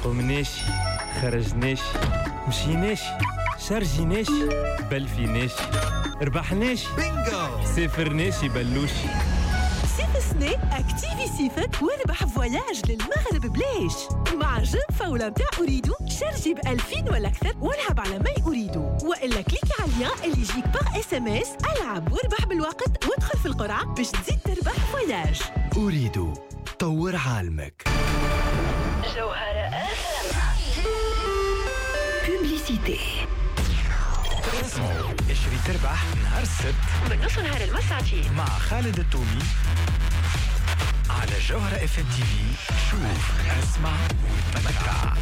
قمناش خرجناش مشيناش شارجيناش بلفيناش ربحناش بينجو سافرناش بلوشي. صيف سنة اكتيفي صيفك واربح فواياج للمغرب بلاش مع جيم فاولا متاع أريدو. شارجي ب2000 ولا أكثر والعب على ما يريدو، وإلا كليك على اللين اللي يجيك باغ SMS. ألعب واربح بالوقت وادخل في القرعة باش تزيد تربح فواياج. أريدو طور عالمك. جوهرة بوبليسيتي. اسمعوا اشري تربح نهار السبت من نص نهار المسعتي مع خالد التومي على جوهرة FM TV. شوف اسمع وتمتع.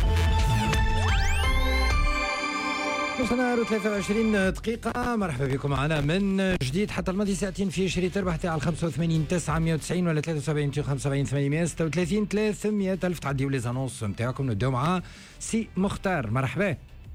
نص 23 دقيقة. مرحبا بكم معنا من جديد حتى الماضي ساعتين في شري تربح تاع 85 990 ولا 73 275 836 300 ألف. تعديو لي زانونس نتاعكم. نبداو مع سي مختار. مرحبا،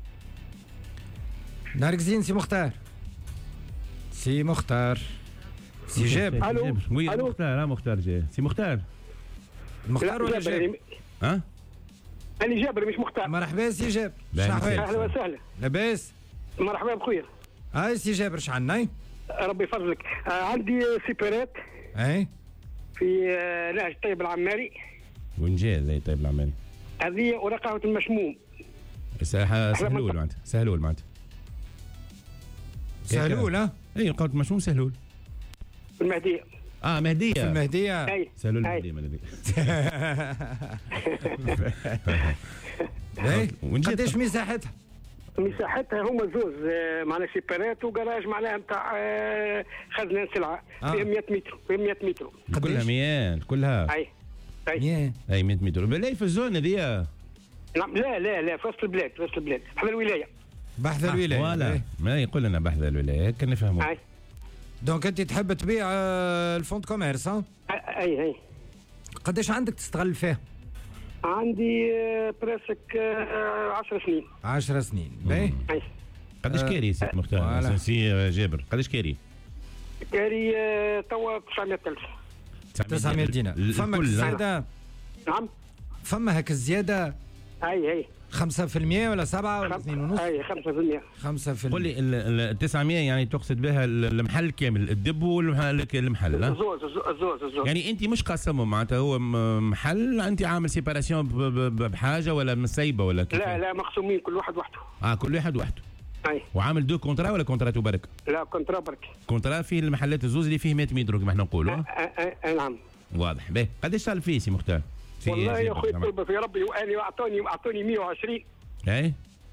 نهارك زين سي مختار. سي مختار، سي جاب. الو وي ألو. مختار. مختار جاي سي مختار. مختار ولا جابر جاب؟ ها أنا جابر مش مختار. مرحبا سي جاب. لا، شحوالك؟ أهلا وسهلا. لاباس؟ مرحبا بخويا. هاي سي جابر شعنا؟ ربي يفضلك. عندي سيبرات اي في نهج طيب العماري. وين جاي زي طيب العمالي؟ هذه ورقة المشموم. سهلول معناتها. سهلول معناتها. سهلول. ها اي قلت مشموم سهلول. في المهدية. مهدية. في المهدية. أي سهلول أي. المهدية. اي وين جات؟ قداش مساحتها؟ مساحتها هما زوز معنا سيبرات وجراج معناها نتاع خزنة سلعة. فيها 100 متر. فيها 100 متر. كلها 100 كلها. أي أي. ياه اي 100 متر. بلاي في الزون هذي. نعم. لا في وسط البلاد. في وسط البلاد حول الولاية. بحث الولاية. ولا إيه. ما يقول لنا بحث الولاية كان نفهموا. أي دونك انت تحب تبيع الفوند كوميرس. ها أي. قداش عندك تستغل فيه؟ عندي براسك 10 سنين. 10 سنين. باهي. أي. قداش كاري سي مختار؟ فوالا. سي جابر قداش كاري؟ كاري توا 900,000. 900 دينار. فما الكل. زيادة؟ نعم. فما هك الزيادة أي 5% ولا 7 ولا 2.5؟ أي 5%. 5%. قول لي ال 900 يعني تقصد بها المحل كامل الدب والمحل لا؟ الزوز. يعني انت مش قاسمه معناتها هو محل انت عامل سيباراسيون بحاجه ولا مسيبه ولا كيف؟ لا مقسومين كل واحد وحده. كل واحد وحده. أي. وعامل دو كونترا ولا كونترات وبرك؟ لا كونترا برك. كونترا في المحلات الزوز اللي فيه 100 متر كما احنا نقولوا. نعم. واضح. باهي قداش صار فيه سي مختار؟ والله يا اخوي طلبه في ربي واني اعطوني 120 اي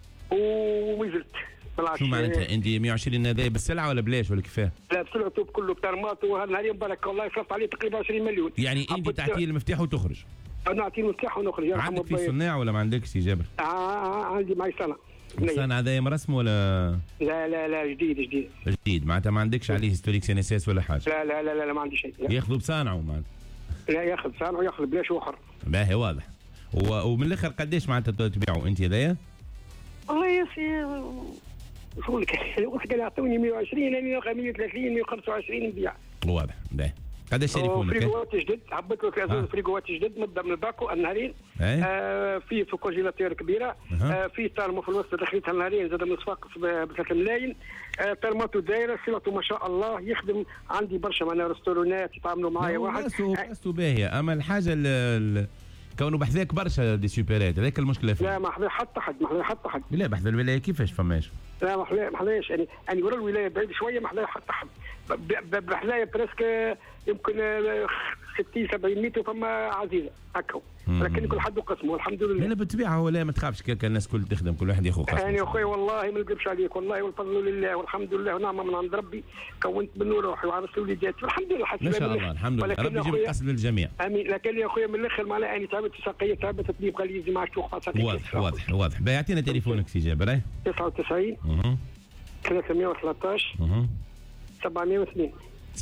وزلت. شو معناتها انت 120 هذا بالسلعه ولا بلاش ولا كيفاه؟ لا بسلعته كله بترمات وهالنهار بارك الله يصرف عليه تقريبا 20 مليون. يعني انت تعطيه المفتاح وتخرج؟ انا اعطيه المفتاح ونخرج. عندك في صناع ولا ما عندكش يا جابر؟ عندي معي سنه. الصنع هذا مرسم ولا؟ لا جديد. معناتها ما عندكش عليه هيستوريك سي ان اس اس ولا حاجه؟ لا ما عندي شيء. ياخذوا بصانعه معناتها؟ لا ياخذ صانع وياخذ بلاش وحر. باهي واضح. ومن الاخر قداش معناتها تبيعوا انت هذايا؟ والله يا سي شو لك قلت يعطوني 120 انا 130 125 نبيع. واضح. باهي قداش تليفونك؟ فريغوات جدد حبيت لك زوج فريغوات جدد مده من الباكو النهارين. في كونجيلاتور كبيره. في ترمو في الوسط دخلتها النهارين زاد من صفاقس ب 3 ملايين. ترماتو دايره سمعته ما شاء الله يخدم. عندي برشا معنا رستورونات يتعاملوا معايا واحد. راسو باهيه اما الحاجه كونه بحذاك برشا دي سوبرات هذاك المشكله فيه. لا ما حدا حتى حد. لا بحذا الولايه كيفاش فماش؟ لا ما حداش يعني ورا الولايه بعيد شويه ما حدا حتى حد. بحذايا بريسك يمكن 60 70 متر فما عزيزه هكا. لكن كل حد وقسمه الحمد لله. لا بالطبيعه ولا ما تخافش كان الناس كل تخدم كل واحد ياخذ قسمه. يعني يا اخوي والله ما نكذبش عليك والله والفضل لله والحمد لله ونعمه من عند ربي. كونت من روحي وعرست وليداتي والحمد لله ما شاء الله الحمد لله ربي يجيب القسم للجميع. امين. لكن يا اخويا من الاخر معناها اني تعبت في ساقيه تعبت طبيب غليظي مع شيوخ واضح. بيعطينا تليفونك سي جابر. 99 313 702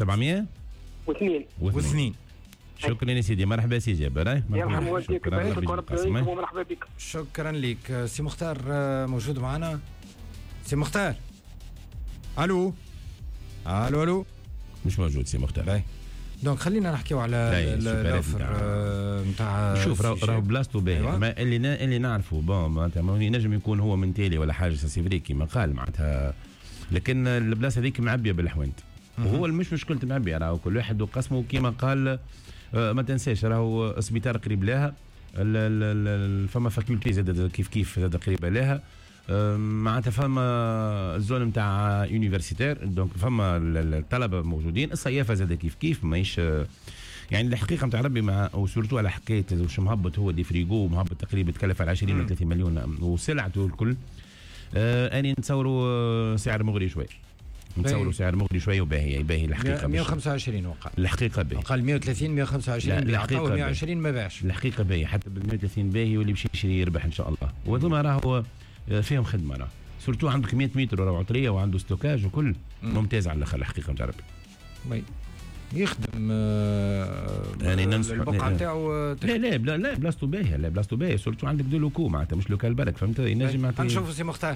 702. شكرا يا سيدي. مرحبا سي جابر. يرحم والديك ويبارك وربي يعينكم ومرحبا بك. شكرا لك سي مختار. موجود معنا سي مختار؟ الو مش موجود سي مختار. باي دونك خلينا نحكيو على الاوفر نتاع شوف راهو بلاصتو باهي. اللي نعرفه بون معناتها ينجم يكون هو من تالي ولا حاجه سي كيما قال معناتها، لكن البلاصه هذيك معبيه بالحوانت، وهو مش مشكلة معبيه، راهو كل واحد وقسمه كيما قال. ما تنساش راهو سبيطار قريب لها، فما فاكولتي زاد كيف زاد قريبه لها، معناتها فما الزون نتاع يونيفرسيتير، دونك فما الطلبه موجودين، الصيافه زاد كيف ماهيش يعني الحقيقه نتاع ربي مع وسورتو على حكايه واش مهبط هو دي فريغو مهبط تقريبا تكلف على 20 ولا 30 مليون وسلعته الكل. اني نتصوروا سعر مغري شوي، نتصوروا سعر مغري شوي وباهي الحقيقه 125 وقع الحقيقه باهي، قال 130 125 عطاو 120 ما باعش الحقيقه باهي، حتى بال 130 باهي واللي باش يشري يربح ان شاء الله. وهذوما راهو فيهم خدمه، راه سورتو عندك 100 متر راهو عطريه وعنده ستوكاج وكل ممتاز على الاخر الحقيقه نتاع ربي. يخدم يعني ننصح البقعه نتاعو لا بلاصتو باهيه، لا بلاصتو باهيه، سورتو عندك دو لوكو معناتها مش لوكال برك، فهمت ينجم معناتها. نشوفوا سي مختار.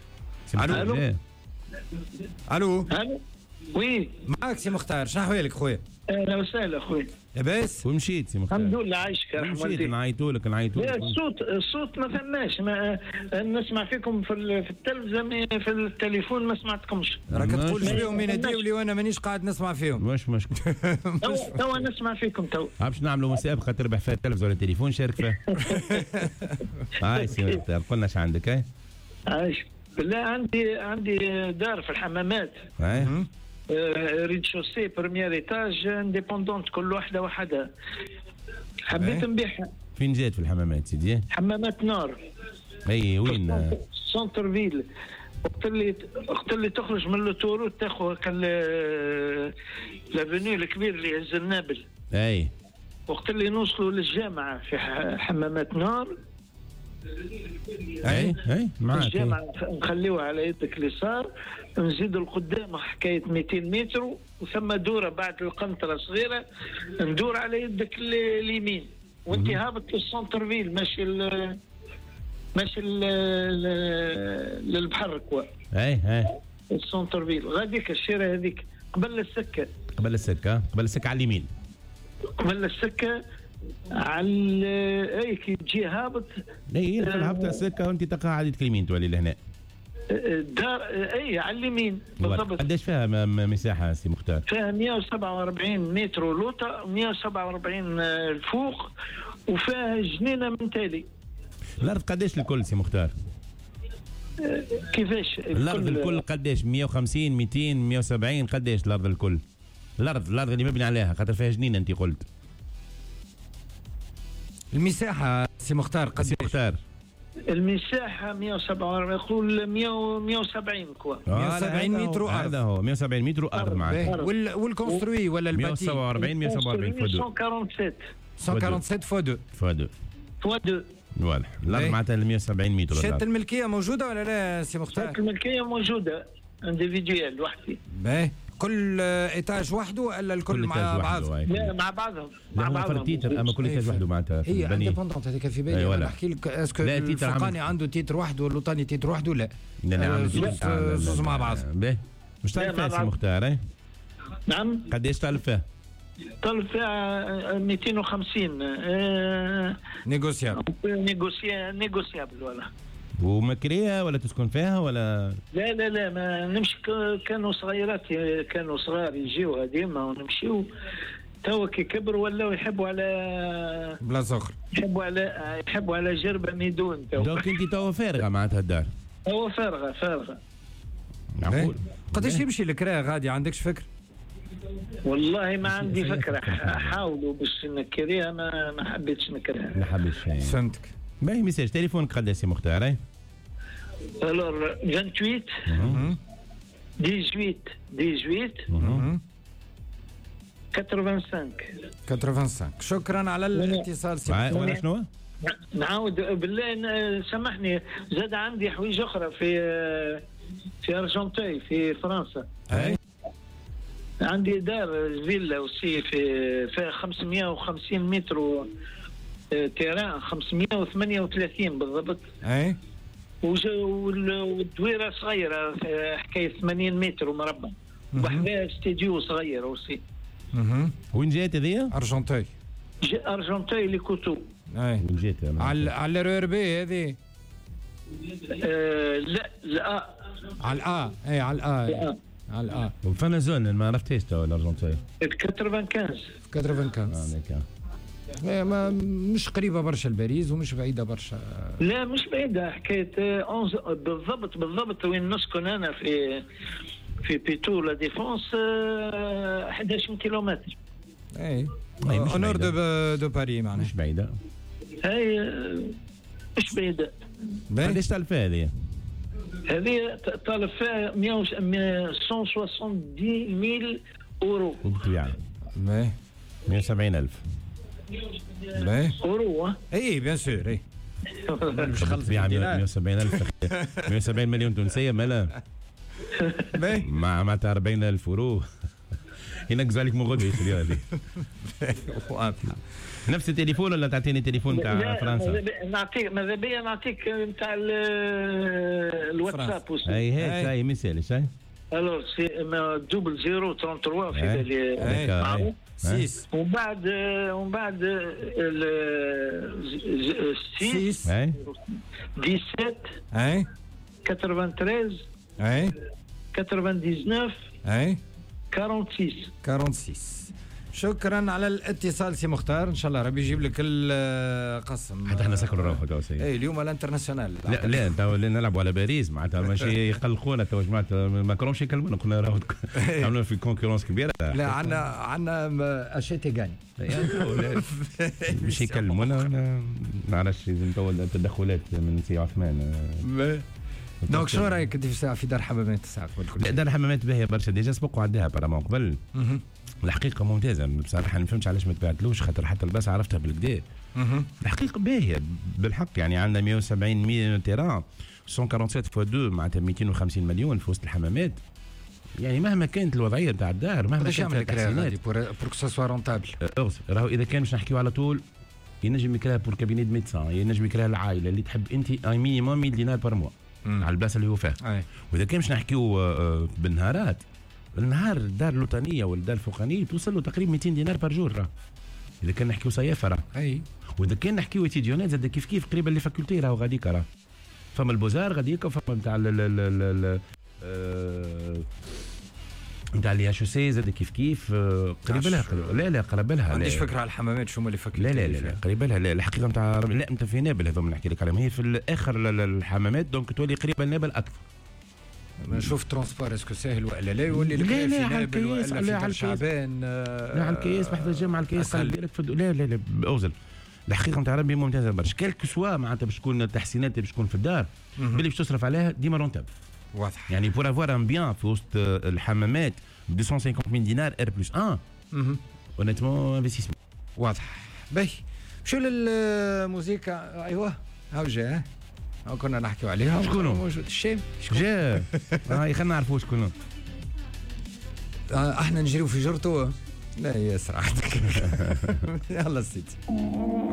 الو وي معاك سي مختار، شنو احوالك خويا؟ اهلا وسهلا خويا. لاباس؟ ومشيت سي مختار؟ الحمد لله عايشك يا رحمة مشيت نعيطولك الصوت ما فماش، نسمع فيكم في التلفزه في التليفون ما سمعتكمش. راك تقول شبيهم يناديوا لي وانا مانيش قاعد نسمع فيهم. مش مشكل. توا نسمع فيكم تو. باش نعملوا مسابقه تربح فيها التلفزه ولا التليفون، شارك فيها. هاي سي مختار قلنا اش عندك؟ هاي عايش بالله. عندي دار في الحمامات، ريد شوسي بريمير ايتاج انديبوندونت، كل واحده وحدها. حبيت نبيعها. فين جات في الحمامات سيدي؟ حمامات نار. اي وين؟ سنتر فيل. وقت اللي تخرج من لوتوروت تاخذ لافوني الكبير اللي يهز النابل. اي وقت اللي نوصلوا للجامعه في حمامات نار. اي معاك. الجامعه نخليوها على يدك اليسار، نزيدوا لقدام حكايه 200 متر وثم دوره بعد القنطره صغيره ندور على يدك اليمين وانت هابط للسنتر فيل، ماشي للبحر كوا. اي السنتر فيل غاديك الشيره هذيك قبل السكه على اليمين، قبل السكه على كي تجي هابط. اي هابط السكه وانت تقع يدك اليمين تولي لهنا الدار. على اليمين بالضبط. قداش فيها مساحه سي مختار؟ فيها 147 متر ولوطه، 147 الفوق، وفيها جنينه من تالي. الارض قداش الكل سي مختار؟ كيفاش الارض الكل قداش؟ 150 200 170 قداش الارض الكل؟ الارض اللي مبني عليها خاطر فيها جنينه انت قلت. المساحه سي مختار قداش؟ سي مختار المساحه 147 يقول 170 كوا. 170 متر ارض. هذا هو 170 متر ارض معناتها. والكونستروي ولا الباتي 147 فو 147 فو 2 فو 2 واضح. الارض معناتها 170 متر. شهاده الملكيه موجوده ولا لا سي مختار؟ شهاده الملكيه موجوده انديفيديوال وحدي. باهي كل ايتاج وحده ولا الكل مع بعض؟ لا مع بعضهم. فرتيتر اما كل ايتاج وحده معناتها. هي انديبوندونت هذيك في بالي. أيوة نحكي لك اسكو الفوقاني عنده تيتر وحده واللوطاني تيتر وحده؟ لا زوز مع بعض. باهي مش طالب فيها سي مختار؟ نعم. قداش طالب فيها؟ طالب فيها 250 نيغوسيابل ولا. ومكريها ولا تسكن فيها ولا؟ لا ما نمشي. كانوا صغار يجيو ديما ونمشيو. توا كي كبروا ولاو يحبوا على بلاصه اخرى، يحبوا على جربه ميدون. دونك انت توا فارغه معناتها الدار؟ توا فارغه. معقول. قداش يمشي الكرا غادي؟ عندكش فكر؟ والله ما عندي فكره. حاولوا باش نكريها ما حبيتش نكريها. ما حبيتش. فهمتك. باهي ميساج تليفونك قداش سي مختار؟ الور 28 85. شكرا على الاتصال سي مختار. شنو؟ نعاود بالله سامحني، زاد عندي حويجه اخرى في ارجنتاي في فرنسا. عندي دار فيلا وسي في 550 متر تيران 538 بالضبط. والدويره صغيره حكايه 80 متر ومربع، وحدها استديو صغير وسي. وين جات هذه؟ ارجنتاي. ارجنتاي لي كوتو. اي وين جات؟ على الار بي هذه. لا على الأ. اي على الأ. على الأ. وفانا زون ما عرفتيش تو الارجنتاي. 95. ما مش قريبه برشا لباريس ومش بعيده برشا. لا مش بعيده، حكايه بالضبط وين نسكن انا في بيتو لا ديفونس 11 كيلومتر. اي اونور دو باري معناها مش بعيده. هاي مش بعيده. قداش تعرف هذه؟ هذه طالب فيها 170,000 اورو. يعني 170,000 اورو. اي بيان سور. اي مش خلص يعني 170,000 170 مليون تونسيه مالا مع 40,000 اورو ينقز عليك من غدوه يخلي هذه. نفس التليفون ولا تعطيني تليفون تاع فرنسا؟ ماذا بيا نعطيك نتاع الواتساب. اي هيك مثالي هاي. الو سي 0033 في بالي 6 ومن بعد 6 اي 17 اي 93 اي 99 اي 46. شكرا على الاتصال سي مختار، ان شاء الله ربي يجيب لك القسم. حتى احنا سكروا روحه تو سي. اي اليوم الانترناسيونال. لا تو نلعبوا على باريس معناتها ماشي يقلقونا تو جماعه ما كانوش يكلمونا كنا راهو عملنا في كونكورونس كبيره. لا عندنا اشيتي غاني مش يكلمونا ما نعرفش لازم تو التدخلات من سي عثمان. دونك شنو رايك انت في دار حمامات الساعه؟ لا دار حمامات باهيه برشا ديجا سبقوا عندها برا قبل. الحقيقه ممتازه بصراحه ما فهمتش علاش ما تبعتلوش خاطر حتى الباس عرفتها بالكدا. الحقيقه باهيه بالحق يعني عندنا 170 تيران 147 فوا 2 معناتها 250 مليون في وسط الحمامات. يعني مهما كانت الوضعيه نتاع الدار مهما كانت التحسينات بور كو سوا رونتابل. راهو اذا كان باش نحكيو على طول ينجم يكراها بور كابيني دو ميدسان، ينجم يكراها العائله اللي تحب انت اي مينيموم 100 دينار بار موا على البلاصه اللي هو فيها. واذا كان باش نحكيو بالنهارات النهار الدار اللوطانيه والدار الفوقانيه توصل له تقريبا 200 دينار بار جور راه اذا كان نحكيو صيافه راه. اي واذا كان نحكيو اتيديونات زاد كيف قريبا لي فاكولتي راهو غاديك راه فما البوزار غاديك وفما نتاع نتاع لي اتش سي زاد كيف قريبه لها. لا قريبه لها. ما عنديش فكره على الحمامات شو هما اللي فاكولتي. لا قريبه لها. لا الحقيقه نتاع لا انت في نابل هذوما نحكي لك عليهم هي في الاخر الحمامات دونك تولي قريبه لنابل اكثر. نشوف ترونسبور اسكو ساهل ولا لا يولي لك في نابل ولا في دار شعبان. لا على الكياس بحث الجامعه على الكياس بالك لا اوزل. الحقيقه نتاع ربي ممتازه برشا كالكو سوا معناتها باش تكون التحسينات باش تكون في الدار باللي باش تصرف عليها ديما رونتاب. واضح يعني بور افوار ان بيان في وسط الحمامات 250 دينار ار بلس 1 اونيتمون انفستيسمون. واضح. باهي مشيو للموسيقى. ايوه هاو جا كنا نحكيو عليها. شكونو موجود الشام جا خلينا نعرفوا شكونو. احنا نجريو في جرته. لا يا صراحتك. يلا سيدي.